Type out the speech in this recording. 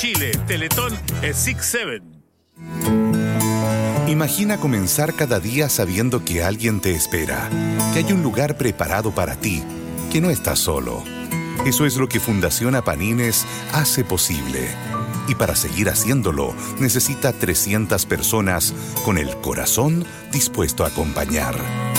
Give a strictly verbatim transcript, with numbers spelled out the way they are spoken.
Chile, Teletón e Six Seven. Imagina comenzar cada día sabiendo que alguien te espera, que hay un lugar preparado para ti, que no estás solo. Eso es lo que Fundación Apanines hace posible. Y para seguir haciéndolo, necesita trescientas personas con el corazón dispuesto a acompañar.